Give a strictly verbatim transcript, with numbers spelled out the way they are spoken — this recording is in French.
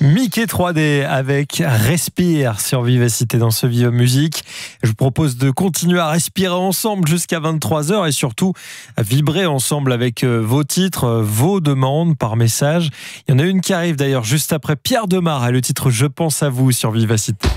Mickey trois D avec Respire sur Vivacité dans ce Viva Musique. Je vous propose de continuer à respirer ensemble jusqu'à vingt-trois heures et surtout à vibrer ensemble avec vos titres, vos demandes par message. Il y en a une qui arrive d'ailleurs juste après Pierre Demar et le titre Je pense à vous sur Vivacité.